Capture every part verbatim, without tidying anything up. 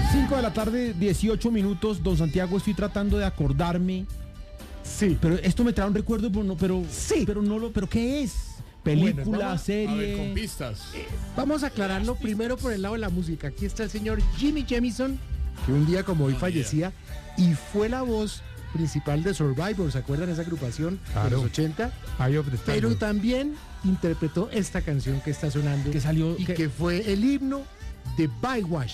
cinco de la tarde, dieciocho minutos. Don Santiago, estoy tratando de acordarme. Sí. Pero esto me trae un recuerdo, pero no, pero, Sí. pero no lo, pero ¿qué es? Película, Bueno, vamos a- serie. A ver, con pistas. Vamos a aclararlo primero por el lado de la música. Aquí está el señor Jimmy Jamison, que un día como hoy No, fallecía y fue la voz principal de Survivor. ¿Se acuerdan de esa agrupación de Claro. los ochenta? Eye of the Pero Tiger. también interpretó esta canción que está sonando Que salió. y que- que fue el himno de Baywatch,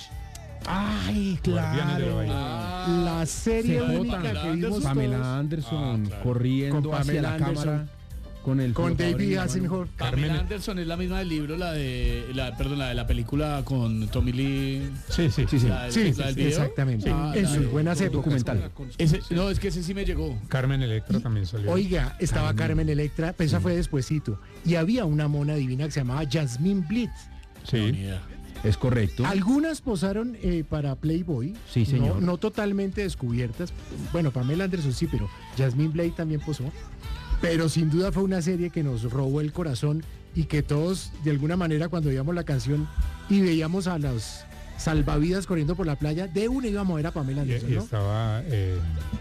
Ay, Guardianes de la claro. Bahía. Ah, la serie C J. única que Pamela vimos Pamela todos, Anderson Ah, claro. corriendo Con hacia Pamela la Anderson. cámara con el con flotador en David la mano. Hasselhoff. Pamela Carmen- Anderson es la misma del libro, la de la, perdón, la de la película con Tommy Lee. Sí, sí, Sí, sí. La, del- Sí, la del video. exactamente. Ah, en la sus de- buenas épocas. documental. Ese, no, es que ese sí me llegó. Carmen Electra también salió. Oiga, estaba Carmen Electra, pero esa fue despuesito. Y había una mona divina que se llamaba Jasmine Blitz. No, ni Sí. idea. Es correcto. Algunas posaron eh, para Playboy. Sí, señor. No, no totalmente descubiertas. Bueno, Pamela Anderson sí, pero Jasmine Blade también posó. Pero sin duda fue una serie que nos robó el corazón y que todos, de alguna manera, cuando veíamos la canción y veíamos a los salvavidas corriendo por la playa, de una íbamos a ver a Pamela Y, Anderson, y ¿no? estaba eh,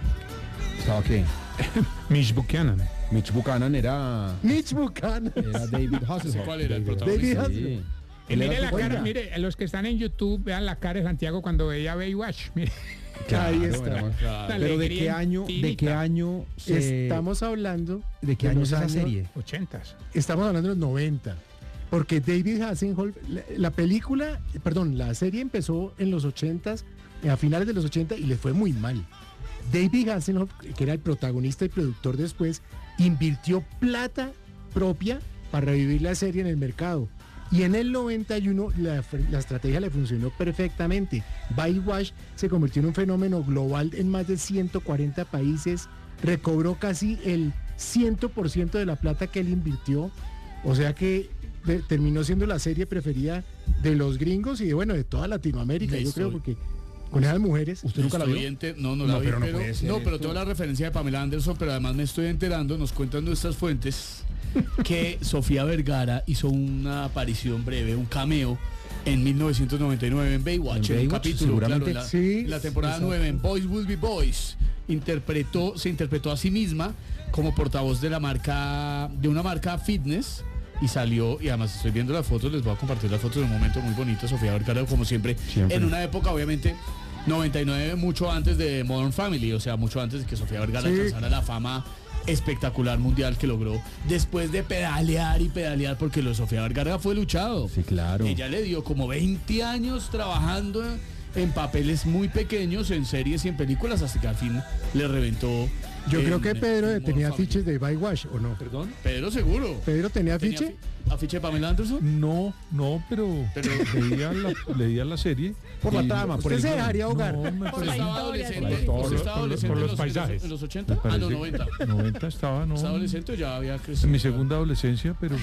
¿Estaba qué? Mitch Buchanan. Mitch Buchanan era, Mitch Buchanan. era David Hasselhoff. ¿Cuál era el David- protagonista? David Sí. Y Él mire era la su- cara, Oiga. mire, los que están en YouTube, vean la cara de Santiago cuando veía Baywatch. Mire. Claro, Ahí está. hermano. Claro. Dale. Pero ¿de Alegría qué año, de qué infinita. año se- Estamos hablando de qué de año los es esa años- serie? Ochentas. Estamos hablando de los noventa. Porque David Hasselhoff, la, la película, perdón, la serie empezó en los ochentas, a finales de los ochenta y le fue muy mal. David Hasselhoff, que era el protagonista y productor después, invirtió plata propia para revivir la serie en el mercado. Y en el noventa y uno la, la estrategia le funcionó perfectamente. Baywatch se convirtió en un fenómeno global en más de ciento cuarenta países, recobró casi el cien por ciento de la plata que él invirtió, o sea que de- terminó siendo la serie preferida de los gringos y de, bueno, de toda Latinoamérica, De yo creo, historia. porque con esas mujeres. ¿Usted nunca la vio? Estoy enter- No, no la No, vi, pero no pero, puede ser no, pero esto. tengo la referencia de Pamela Anderson, pero además me estoy enterando, nos cuentan nuestras fuentes, que Sofía Vergara hizo una aparición breve, un cameo, en mil novecientos noventa y nueve en Baywatch, En en, un Baywatch, capítulo, seguramente. claro, en la, Sí, en la temporada exacto. nueve, en Boys Will Be Boys, interpretó, se interpretó a sí misma como portavoz de la marca, de una marca fitness, y salió, y además estoy viendo las fotos, les voy a compartir las fotos de un momento muy bonito, Sofía Vergara, como siempre, Siempre. en una época, obviamente, noventa y nueve, mucho antes de Modern Family, o sea, mucho antes de que Sofía Vergara Sí. alcanzara la fama espectacular mundial que logró después de pedalear y pedalear, porque lo de Sofía Vergara fue luchado. Sí, claro. Ella le dio como veinte años trabajando en papeles muy pequeños, en series y en películas, hasta que al fin le reventó. Yo en- creo que Pedro en tenía Modern Family. afiches de Baywatch, ¿o no? ¿Perdón? Pedro seguro. ¿Pedro tenía ¿Tenía afiche? afi- ¿Afiche de Pamela Anderson? No, no, pero, Pero- leía, la, leía la serie. Por la y- trama, por Usted el se guión. dejaría ahogar. No, me Por ¿Usted la estaba historia, adolescente? sí. ¿Usted Por estaba los- adolescente por en los los- paisajes. ¿En los ochenta? me Ah, no, parece- noventa. noventa estaba, no. ¿Estaba adolescente o ya había crecido? En mi segunda adolescencia, pero.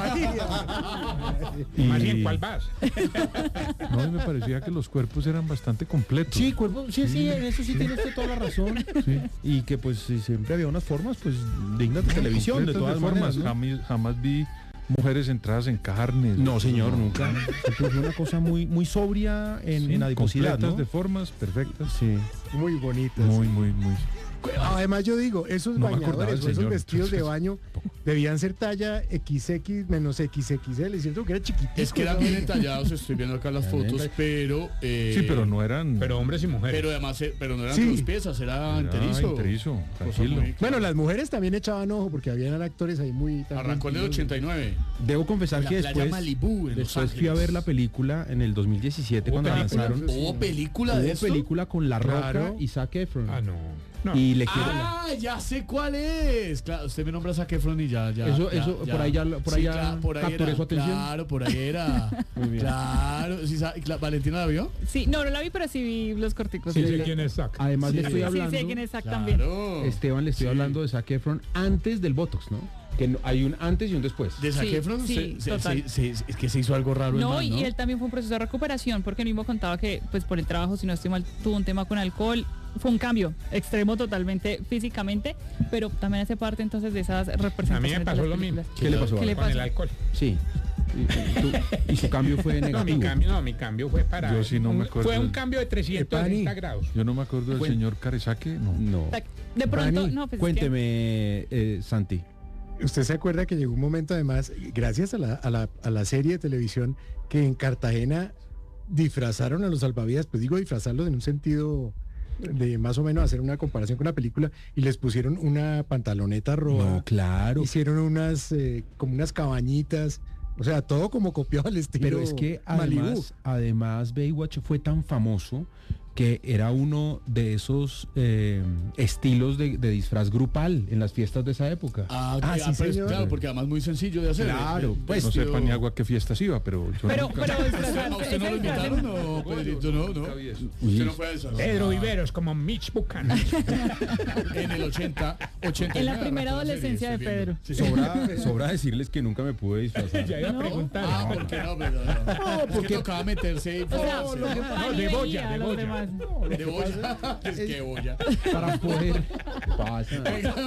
y, Más bien, ¿cuál vas? no, y me parecía que los cuerpos eran bastante completos. Sí, cuerpo, sí, sí, en eso sí tiene usted toda la razón. Sí. Y que pues sí, siempre había unas formas pues dignas de televisión, de Completas todas formas. maneras, ¿no? Jamás, jamás vi mujeres entradas en carnes. No, señor, nunca. Siempre fue una cosa muy, muy sobria en, Sí, en adiposidad, completas ¿no? de formas perfectas. Sí. Muy bonitas. Muy, muy, muy. Además yo digo, esos No me acordaba bañadores, del o esos señor, vestidos de entonces, baño debían ser talla equis equis menos equis equis ele, ¿cierto? Que era chiquitito. Es que eran bien entallados, estoy viendo acá las fotos, pero... eh, Sí, pero no eran. Pero hombres y mujeres. Pero además, eh, pero no eran Sí. dos piezas, era era enterizo. enterizo, Cosa tranquilo. muy- Bueno, las mujeres también echaban ojo porque habían actores ahí muy... también Arrancó en el finos. ochenta y nueve. Debo confesar La que playa después, Malibú, en Los después fui a Ángeles. ver la película en el dos mil diecisiete ¿Hubo cuando película? lanzaron. Sí. ¿Hubo película de Hubo esto? película con La Roca Claro. y Zac Efron. Ah, no. no. Y le quiero... Ah, ya sé cuál es. Claro, usted me nombra a Zac Efron y ya, ya. Eso- ya, eso, por ahí ya- por ahí ya claro, por ahí capturé era, su atención. Claro, por ahí era. Muy bien. Claro. Sí, sa- cla- ¿Valentina la vio? Sí, no, no la vi, pero sí vi los corticos. Sí, de sé la- quién es Zac. Además Sí. le estoy Sí, hablando... sé quién es Zac también. Claro. Esteban, le estoy Sí. hablando de Zac Efron antes del Botox, ¿no? Que no- hay un antes y un después. De Zac Sí, Efron, sí, se- se- total. se- se- es que se hizo algo raro. el No, man, y él también fue un proceso de recuperación, porque él mismo contaba que, pues por el trabajo, si no estoy mal, tuvo un tema con alcohol. Fue un cambio extremo totalmente físicamente, pero también hace parte entonces de esas representaciones. A mí me pasó de las lo mismo. películas. ¿Qué le pasó? ¿Qué le Con el pasó? alcohol. Sí. Y, y tu- y su cambio fue No, mi negativo. cambio, no, mi cambio fue para. Yo sí no me un- acuerdo. Fue un cambio de trescientos sesenta Epani. grados. Yo no me acuerdo del Bueno. señor Caresaque, no. No. De pronto, Vani, no, pues es que- Cuénteme, eh, Santi. Usted se acuerda que llegó un momento, además, gracias a la, a la, a la serie de televisión, que en Cartagena disfrazaron a los salvavidas, pues digo disfrazarlos en un sentido de más o menos hacer una comparación con la película, y les pusieron una pantaloneta roja, No, claro. hicieron unas eh, como unas cabañitas, o sea, todo como copiado al estilo Pero es que Malibú. además, además Baywatch fue tan famoso que era uno de esos eh, estilos de, de disfraz grupal en las fiestas de esa época. Ah, Ah, ah, sí, pero es- señor. claro, porque además muy sencillo de hacer. Claro, El- el pues, No vestido- sepa ni agua qué fiestas iba, pero yo Pero, nunca- pero ¿A disfrazarse- usted no lo ese invitaron? disfraz- No, Pedrito, no, no. Nunca vi eso. Usted no fue a esas. Pedro Viveros como Mitch Buchanan. En el ochenta, ochenta. En la primera adolescencia de Pedro. Sobra, sobra decirles que nunca me pude disfrazar. Ya iba a No. preguntar. Ah, ¿por qué no? Pero, no, Es que tocaba meterse y O sea, formarse, no, ¿no? de veía boya, a de los boya. demás. De boya. Es que boya. Para poder. ¿Qué pasa?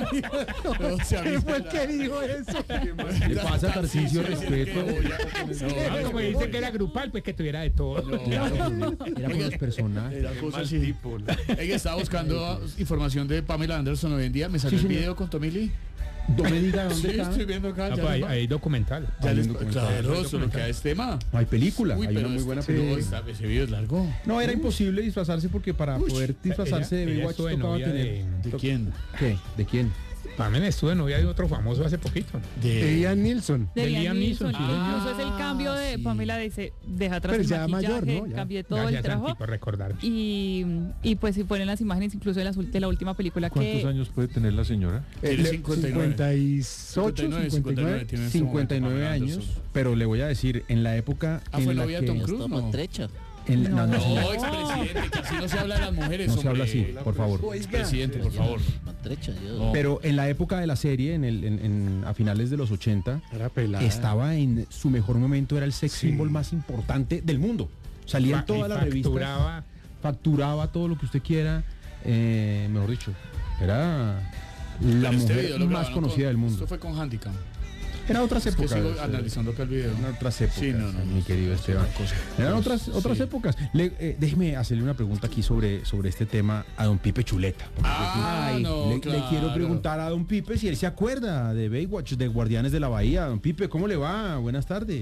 No, se ¿Qué fue el avisa que dijo eso? ¿Qué pasa, Tarcisio? Respeto. Ah, como dice que era grupal, pues que tuviera de todo. Claro, era con los personajes. Era cosa así. Ella estaba buscando información de Pamela Anderson hoy en día. Me salió Sí, el señor. video con Tommy Lee. No me diga Sí, dónde estoy está. viendo acá. Ah, ya pues, hay, les va- hay documental. ya Hay les- un documental. Claro, eso es lo que hay es tema. No hay película, Uy, hay pero una muy este- buena no, película. está- ese video es largo. No, era imposible disfrazarse porque para poder disfrazarse de Ella- ella Baywatch estuvo de tocaba novia tener... de- ¿De quién? ¿Qué? ¿De quién? Pamela estuvo de novia de otro famoso hace poquito. De Ian Nilsson. De De Liam Liam Neeson. Neeson, sí. Incluso es el cambio de sí. Pamela dice, deja atrás Pero el ya maquillaje, mayor, ¿no? Ya. cambié todo Gracias, el trabajo. Santi, por recordar. Y, y pues si ponen las imágenes incluso de, las ul- de la última película ¿Cuántos que... años puede tener la señora? Tiene Le- cincuenta y nueve. cincuenta y ocho, cincuenta y nueve. tiene en este cincuenta y nueve momento Pamela años, Anderson. pero le voy a decir, en la época Ah, fue en la novia de que... Tom Cruise, Está ¿no? maltrecha. en la- no, no, No, no, expresidente, que así no se habla de las mujeres. no se hombre. habla así, por favor. Expresidente, por favor. Maltrecha, yo. No. Pero en la época de la serie, en el, en- en- a finales de los ochenta, Era pelada. estaba en su mejor momento, era el sex Sí. symbol más importante del mundo. Salía en Fa- todas y las revistas, facturaba. facturaba todo lo que usted quiera, eh, mejor dicho, era la Pero este mujer video lo más grabaron conocida con- del mundo. Esto fue con Handicam. Eran otras Es que épocas. sigo eh, analizando acá el video. Eran otras épocas, Sí, no, no, mi no, querido es Esteban. otra cosa. Eran otras, otras Sí. épocas. Le- eh, déjeme hacerle una pregunta aquí sobre, sobre este tema a don Pipe Chuleta. porque Ah, le- no, le, le claro. quiero preguntar a don Pipe si él se acuerda de Baywatch, de Guardianes de la Bahía. Don Pipe, ¿cómo le va? Buenas tardes.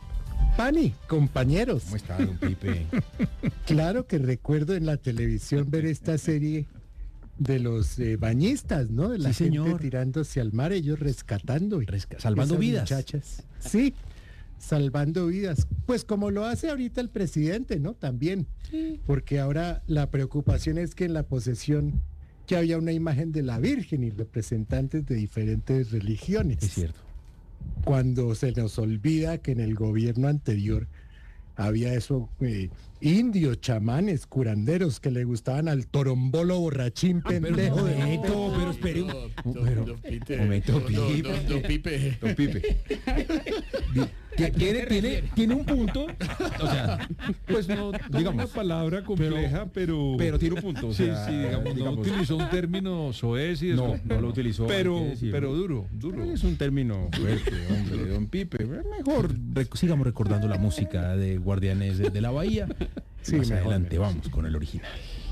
Pani, compañeros. ¿Cómo está, don Pipe? Claro que recuerdo en la televisión ver esta serie de los eh, bañistas, ¿no? De la Sí, gente señor. tirándose al mar, ellos rescatando. y Resca- salvando esas vidas. Muchachas. Sí, salvando vidas. Pues como lo hace ahorita el presidente, ¿no? También. Porque ahora la preocupación es que en la posesión ya había una imagen de la Virgen y representantes de diferentes religiones. Es cierto. Cuando se nos olvida que en el gobierno anterior había eso, eh, indios, chamanes, curanderos que le gustaban al torombolo borrachín pendejo de momento, pero espere un- No, don- pero- don Pipe. momento, Don- don- Pipe. don- don Pipe. Don Pipe. Di- ti- Tiene, tiene, tiene un punto. O sea, pues no, digamos. Una palabra compleja, pero... Pero tiene un punto. o Sí, sea, sí, digamos, no utilizó un término soez y No, eso. no lo utilizó, hay Pero, que decirlo. pero duro, duro. Es un término fuerte, hombre, don Pipe. Mejor rec- sigamos recordando la música de Guardianes de, de la Bahía. Sí, Más mejor, adelante mejor. vamos con el original.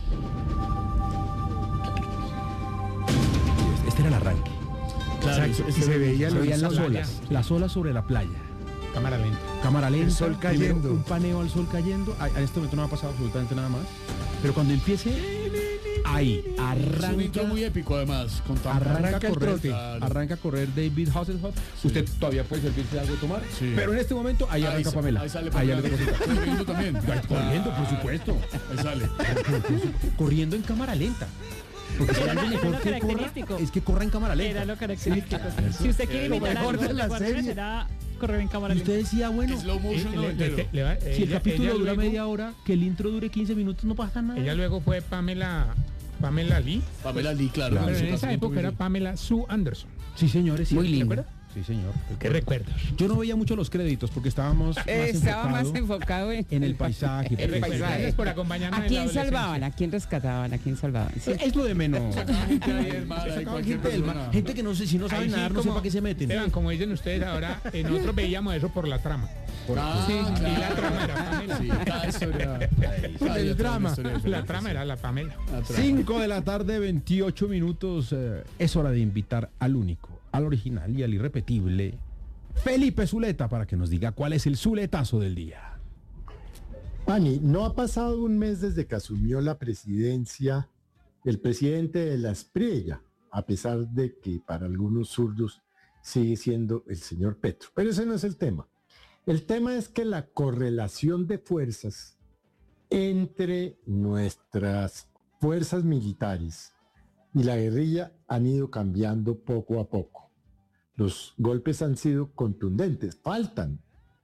Este era el arranque. Claro, Exacto, ese- y se ese- veía Se la- veían las playa. olas, las olas sobre la playa. Cámara lenta. Cámara lenta, El sol primero cayendo. un paneo al sol cayendo. A, a este momento no ha pasado absolutamente nada más. Pero cuando empiece, ahí, Es un arranca, intro muy épico además. Con tan- arranca, arranca a el correr, trote. Claro. arranca a correr David Hasselhoff. Usted todavía puede servirse de algo de tomar. Sí. Pero en este momento, ahí Ahí arranca sa- Pamela. Ahí sale Ahí Pamela. anda cosita. Corriendo también. Corriendo, por supuesto. Ahí sale. Corriendo en cámara lenta. Porque si hay algo Era mejor lo que corra, característico. es que corra en cámara lenta. Era lo característico. Si usted quiere Lo imitar mejor algo de la Guardianes, serie. será correr en cámara Y lenta. usted decía, bueno, Slow motion Eh, no le- entero. le- le va- si el ella- capítulo ella dura luego- media hora, que el intro dure quince minutos, no pasa nada. Ella luego fue Pamela, Pamela Lee. Pamela Lee, claro. Claro. con Pero su en esa casamiento época era muy Pamela Sue Anderson. Sí, señores. Muy linda. ¿Se acuerda? Sí, señor. ¿Qué recuerdos? Yo no veía mucho los créditos porque estábamos más Estaba más enfocado enfocado en, en el paisaje. el perfecto. paisaje. Gracias por acompañarnos. ¿A en la quién salvaban? adolescencia. ¿A quién rescataban? ¿A quién salvaban? Sí. Es lo de menos. Gente ahí del mar, ahí Sacaban cualquier gente, del mar, persona. gente que no sé si no sabe Ahí sí, nadar, no sé como- para qué se meten. Esteban, como dicen ustedes ahora, eh, nosotros veíamos eso por la trama. Ah, Sí, y claro. la trama era Pamela. Sí, cada historia. cada el día trae drama. una historia La diferente, trama sí. era la Pamela. La trama. cinco de la tarde, veintiocho minutos. eh, es hora de invitar al único, al original y al irrepetible Felipe Zuleta para que nos diga cuál es el zuletazo del día. Pani, no ha pasado un mes desde que asumió la presidencia el presidente de la Espriella, a pesar de que para algunos zurdos sigue siendo el señor Petro. Pero ese no es el tema. El tema es que la correlación de fuerzas entre nuestras fuerzas militares y la guerrilla han ido cambiando poco a poco. Los golpes han sido contundentes, faltan,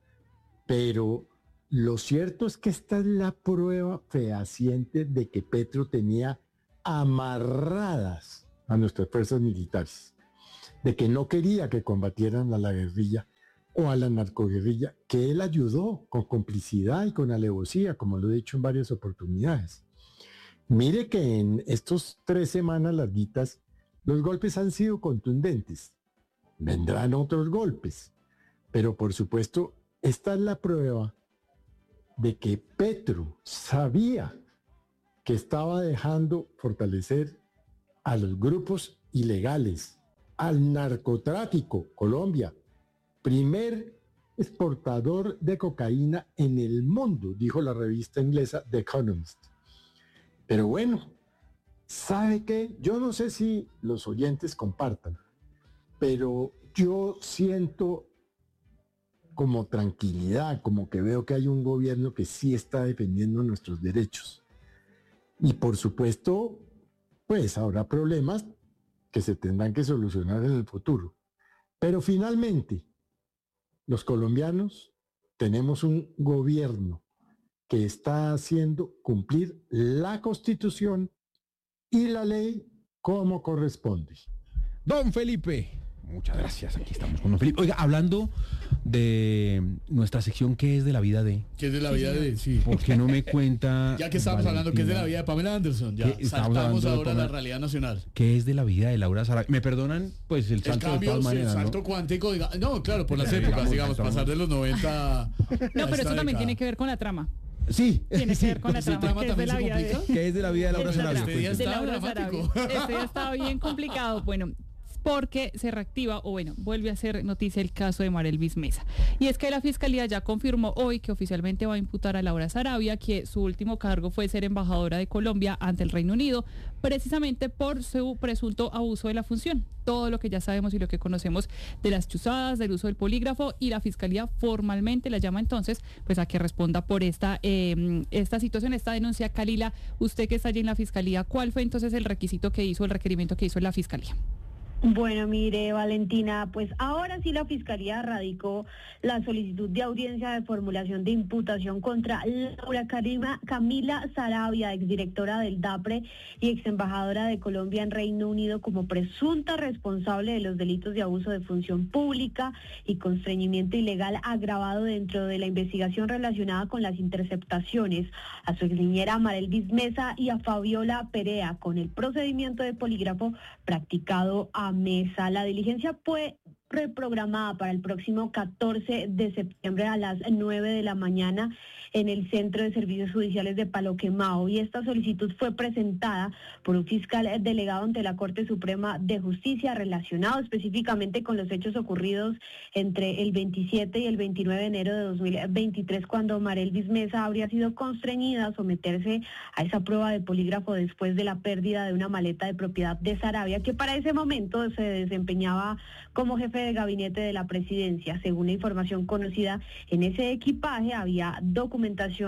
pero lo cierto es que esta es la prueba fehaciente de que Petro tenía amarradas a nuestras fuerzas militares, de que no quería que combatieran a la guerrilla o a la narcoguerrilla, que él ayudó con complicidad y con alevosía, como lo he dicho en varias oportunidades. Mire que en estos tres semanas larguitas, los golpes han sido contundentes. Vendrán otros golpes, pero por supuesto, esta es la prueba de que Petro sabía que estaba dejando fortalecer a los grupos ilegales, al narcotráfico. Colombia, primer exportador de cocaína en el mundo, dijo la revista inglesa The Economist. Pero bueno, ¿sabe qué? Yo no sé si los oyentes compartan, pero yo siento como tranquilidad, como que veo que hay un gobierno que sí está defendiendo nuestros derechos. Y por supuesto, pues habrá problemas que se tendrán que solucionar en el futuro. Pero finalmente, los colombianos tenemos un gobierno que está haciendo cumplir la Constitución y la ley como corresponde. Don Felipe, muchas gracias. Aquí estamos con don Felipe. Oiga, hablando de nuestra sección ¿Qué es de la vida de? ¿Qué es de la vida de? Sí. ¿Por qué no me cuenta? Ya que estamos hablando que es de la Valentina, vida de Pamela Anderson, ya ¿Qué? Estamos saltamos hablando de ahora a la Pamela. realidad nacional. ¿Qué es de la vida de Laura Sarabia? ¿Me perdonan? Pues el El salto de cambio, todas sí, el maneras, salto ¿no? cuántico, diga- no, claro, por las Sí, épocas, digamos, digamos, estamos- pasar de los noventa. No, pero eso también tiene que ver con la trama. Sí. Tiene que ver con la ¿Ese trama, trama que es de también la se vida de... complica? ¿Qué es de la vida de Laura Es la Sarabia? trama. Este día De está Laura dramático. Sarabia. Este ya estaba bien complicado. Bueno, porque se reactiva, o bueno, vuelve a ser noticia el caso de Marelvis Mesa. Y es que la Fiscalía ya confirmó hoy que oficialmente va a imputar a Laura Sarabia, que su último cargo fue ser embajadora de Colombia ante el Reino Unido, precisamente por su presunto abuso de la función. Todo lo que ya sabemos y lo que conocemos de las chuzadas, del uso del polígrafo, y la Fiscalía formalmente la llama entonces pues a que responda por esta, eh, esta situación, esta denuncia. Kalila, usted que está allí en la Fiscalía, ¿cuál fue entonces el requisito que hizo, el requerimiento que hizo la Fiscalía? Bueno, mire, Valentina, pues ahora sí la Fiscalía radicó la solicitud de audiencia de formulación de imputación contra Laura Karima, Camila Sarabia, exdirectora del DAPRE y exembajadora de Colombia en Reino Unido, como presunta responsable de los delitos de abuso de función pública y constreñimiento ilegal agravado dentro de la investigación relacionada con las interceptaciones a su exniñera Marelvis Mesa y a Fabiola Perea con el procedimiento de polígrafo practicado a Mesa. La diligencia fue reprogramada para el próximo catorce de septiembre a las nueve de la mañana en el Centro de Servicios Judiciales de Palo Quemado, y esta solicitud fue presentada por un fiscal delegado ante la Corte Suprema de Justicia relacionado específicamente con los hechos ocurridos entre el veintisiete y el veintinueve de enero de dos mil veintitrés, cuando Marelvis Mesa habría sido constreñida a someterse a esa prueba de polígrafo después de la pérdida de una maleta de propiedad de Sarabia, que para ese momento se desempeñaba como jefe de gabinete de la presidencia. Según la información conocida, en ese equipaje había documentación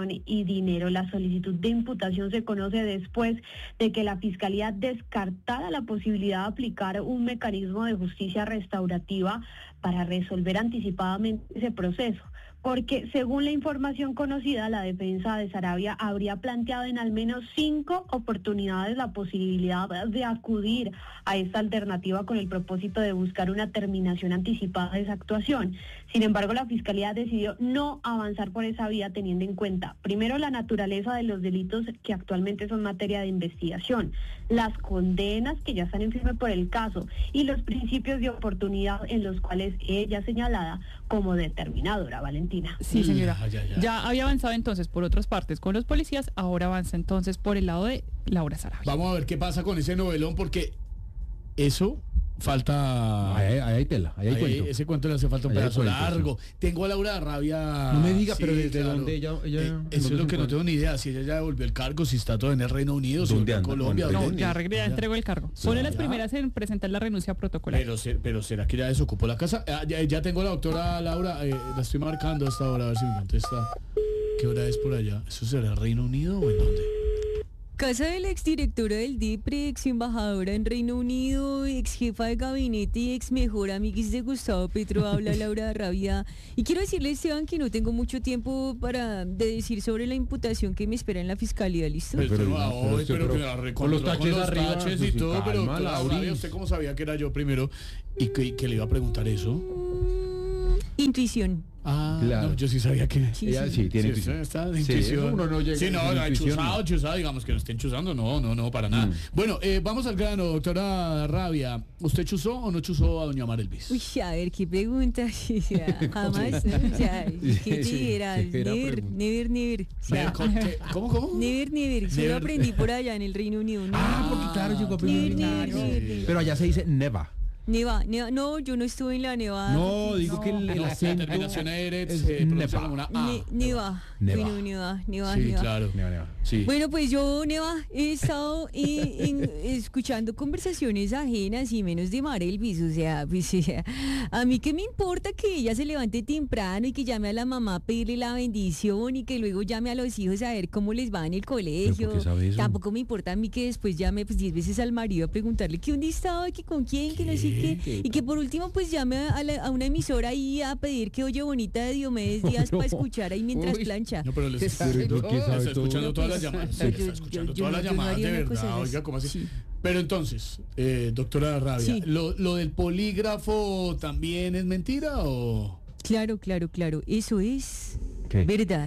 y dinero. La solicitud de imputación se conoce después de que la Fiscalía descartara la posibilidad de aplicar un mecanismo de justicia restaurativa para resolver anticipadamente ese proceso, porque según la información conocida, la defensa de Saravia habría planteado en al menos cinco oportunidades la posibilidad de acudir a esta alternativa con el propósito de buscar una terminación anticipada de esa actuación. Sin embargo, la Fiscalía decidió no avanzar por esa vía, teniendo en cuenta, primero, la naturaleza de los delitos que actualmente son materia de investigación, las condenas que ya están en firme por el caso y los principios de oportunidad en los cuales ella señalada como determinadora, Valentina. Sí, señora. Ya, ya, ya. Ya había avanzado entonces por otras partes con los policías, ahora avanza entonces por el lado de Laura Saravia. Vamos a ver qué pasa con ese novelón, porque eso falta... Ahí, ahí hay tela, ahí hay Ahí, cuento. ese cuento le hace falta un Ahí hay pedazo cuento, largo. Tengo a Laura Rabia. No me diga, pero Sí, ¿desde claro. dónde ella- ella- Eh, dónde eso es se lo que no encuentra? tengo ni idea. Si ella ya devolvió el cargo, si está todavía en el Reino Unido, si ¿Dónde volvió a anda? Colombia. ¿Dónde No, ¿dónde? ya regresé, ya entregó el cargo. Pone las Ya. primeras en presentar la renuncia protocolar. Pero, se- pero ¿será que ya desocupó la casa? Ah, ya, ya tengo a la doctora Laura, eh, la estoy marcando hasta ahora, a ver si me contesta. ¿Qué hora es por allá? ¿Eso será el Reino Unido o en dónde? Casa de la exdirectora del DIPRE, ex embajadora en Reino Unido, ex jefa de gabinete y ex mejor amiguis de Gustavo Petro, habla Laura Rabia. Y quiero decirle, Esteban, que no tengo mucho tiempo para de decir sobre la imputación que me espera en la fiscalía, ¿listo? Pero, Pero, pero, no, pero hoy, usted, pero pero que la con recontró los taches arriba, taches pues, y todo, calma, pero doctora Lauris. Rabia, ¿usted cómo sabía que era yo primero? ¿Y que, que le iba a preguntar eso? Intuición. Ah, Claro. no, yo sí sabía que... Sí, Ella sí. sí tiene Sí, intuición. está de Sí, intuición. uno no llega Sí, no, con no, intuición, chuzado, no. chuzado, digamos que no estén chuzando, no, no, no, para nada. Mm. Bueno, eh, vamos al grano, doctora Rabia. ¿Usted chuzó o no chuzó a doña Mar Elvis? Uy, a ver, qué pregunta. O sea, jamás, ¿no? O sea, ¿qué te Sí, dijera? sí, era Never, pregunta. never, never. O sea, Ve, con- ¿qué? ¿Cómo, cómo? never, never. Se Never. lo aprendí por allá en el Reino Unido. Never, Ah, porque claro, llegó a never, primero. never, never, never. Pero allá se dice neva. Neva, neva, no, yo no estuve en la nevada. No, digo que el, el No, la acento terminación Eretz es se pronuncia neva. como una A. Ne- neva. Neva. Bueno, neva, neva, Sí, neva. claro. Neva, neva. Sí. Bueno, pues yo, Neva, he estado eh, en- escuchando conversaciones ajenas y menos de Mar Elvis. O sea, pues, eh, a mí qué me importa que ella se levante temprano y que llame a la mamá a pedirle la bendición y que luego llame a los hijos a ver cómo les va en el colegio. por qué sabe eso? Tampoco me importa a mí que después llame pues diez veces al marido a preguntarle que dónde estaba, que con quién, que no sé qué. ¿Qué? Y que por último pues llame a, la- a una emisora ahí a pedir que oye bonita de Diomedes Díaz No. para escuchar ahí mientras Uy. plancha. No, pero les está, Pero, ¿y por qué les sabe está todo? escuchando todas las Pues, llamadas. yo- Sí, está yo- escuchando yo todas no- las yo no llamadas, haría de una cosa verdad. de Oiga, esas. ¿cómo así? Sí. Pero entonces, eh, doctora Rabia, Sí. ¿lo, ¿lo del polígrafo también es mentira o...? Claro, claro, claro. Eso es ¿Qué? verdad.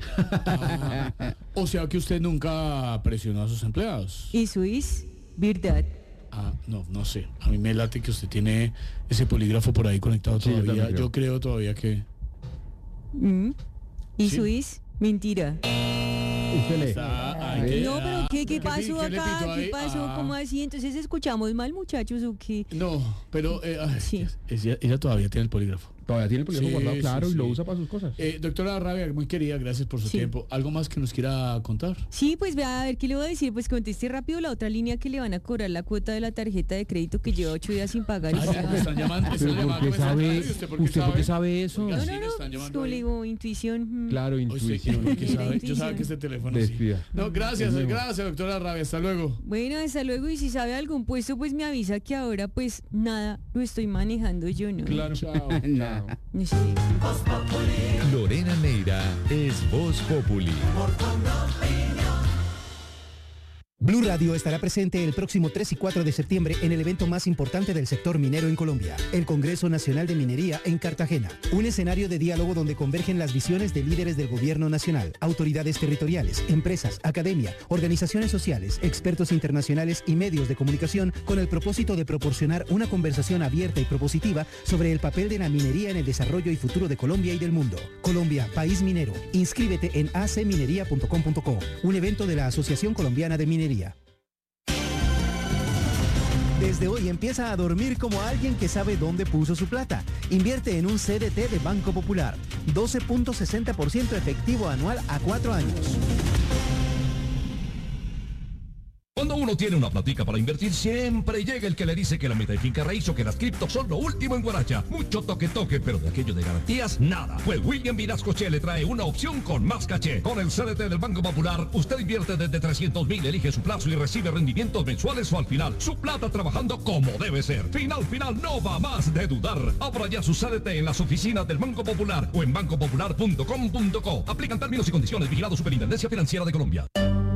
O sea que usted nunca presionó a sus empleados. Eso es verdad. Ah, no, no sé. A mí me late que usted tiene ese polígrafo por ahí conectado Sí, yo todavía. también Yo, creo. creo todavía que... Mm. Eso Sí. es mentira. Usted lee. Está ahí Eh, que- No, pero ¿qué, qué ¿qué pasó pi- qué le acá? pitó ¿Qué ahí? pasó? Ah. ¿Cómo así? Entonces escuchamos mal, muchachos, ¿o qué? No, pero eh, ay, Sí. ella, ella todavía tiene el polígrafo. Todavía tiene el polígrafo Sí, guardado, sí, claro, y sí. lo usa para sus cosas. Eh, doctora Rabia, muy querida, gracias por su Sí. tiempo. ¿Algo más que nos quiera contar? Sí, pues vea, a ver qué le voy a decir. Pues conteste rápido la otra línea que le van a cobrar la cuota de la tarjeta de crédito que lleva ocho días sin pagar. y Ay, se ¿me va- están llamando? ¿Me Pero están ¿por llamando? qué ¿Me están sabe, llamando? ¿Y usted por qué por qué sabe? sabe eso? Oiga, No, sí, no, le no, están pues, llamando como le ahí. digo, intuición. mm. Claro, Oye, usted, intuición. ¿por qué Mira, sabe? Yo intuición. sabía que este teléfono sí. Despida. No, gracias, Es nuevo. gracias, doctora Rabia. Hasta luego. Bueno, hasta luego. Y si sabe algún puesto, pues me avisa que ahora, pues nada, lo estoy manejando yo, ¿no? Claro. Chao. Chao. No sé. Lorena Neira es Voz Populi. Blue Radio estará presente el próximo tres y cuatro de septiembre en el evento más importante del sector minero en Colombia, el Congreso Nacional de Minería en Cartagena. Un escenario de diálogo donde convergen las visiones de líderes del gobierno nacional, autoridades territoriales, empresas, academia, organizaciones sociales, expertos internacionales y medios de comunicación con el propósito de proporcionar una conversación abierta y propositiva sobre el papel de la minería en el desarrollo y futuro de Colombia y del mundo. Colombia, país minero. Inscríbete en a c minería punto com punto co, un evento de la Asociación Colombiana de Minería. Desde hoy empieza a dormir como alguien que sabe dónde puso su plata. Invierte en un C D T de Banco Popular. doce punto sesenta por ciento efectivo anual a cuatro años. Cuando uno tiene una platica para invertir, siempre llega el que le dice que la meta de finca raíz o que las criptos son lo último en Guaracha. Mucho toque toque, pero de aquello de garantías, nada. Pues William Vinascoche le trae una opción con más caché. Con el C D T del Banco Popular, usted invierte desde trescientos mil, elige su plazo y recibe rendimientos mensuales o al final. Su plata trabajando como debe ser. Final, final, no va más de dudar. Abra ya su C D T en las oficinas del Banco Popular o en banco popular punto com punto co. Aplican términos y condiciones. Vigilado Superintendencia Financiera de Colombia.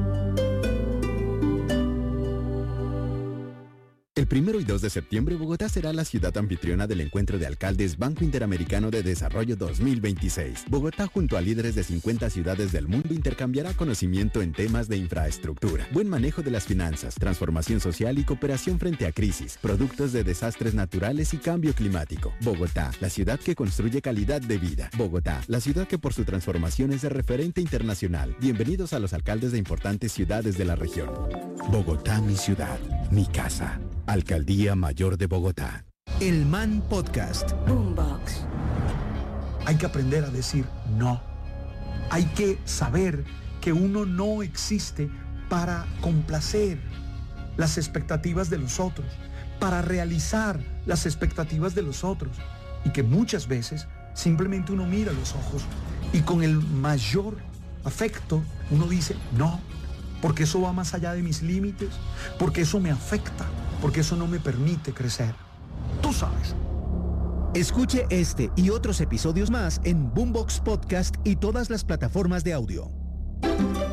El primero y dos de septiembre, Bogotá será la ciudad anfitriona del Encuentro de Alcaldes Banco Interamericano de Desarrollo dos mil veintiséis. Bogotá, junto a líderes de cincuenta ciudades del mundo, intercambiará conocimiento en temas de infraestructura, buen manejo de las finanzas, transformación social y cooperación frente a crisis, productos de desastres naturales y cambio climático. Bogotá, la ciudad que construye calidad de vida. Bogotá, la ciudad que por su transformación es de referente internacional. Bienvenidos a los alcaldes de importantes ciudades de la región. Bogotá, mi ciudad, mi casa. Alcaldía Mayor de Bogotá. El Man Podcast. Boombox. Hay que aprender a decir no. Hay que saber que uno no existe para complacer las expectativas de los otros, para realizar las expectativas de los otros. Y que muchas veces simplemente uno mira a los ojos y con el mayor afecto uno dice no, porque eso va más allá de mis límites, porque eso me afecta, porque eso no me permite crecer. Tú sabes. Escuche este y otros episodios más en Boombox Podcast y todas las plataformas de audio.